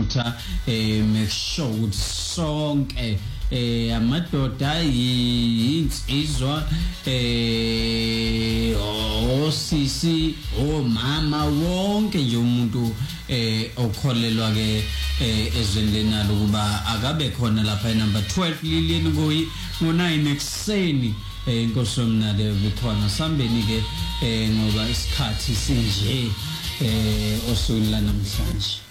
iphutha make sure ukuthi sonke amadoda yinsizwa osisi omama wonke nje umuntu okholelwa ke ezweni lenalo kuba akabe khona lapha number 12 Lilian Ngoyi ngo9 ekseni inkosi yomnale bikhona sambeni ke ngoba isikhathi sinje osukwini la namhlanje.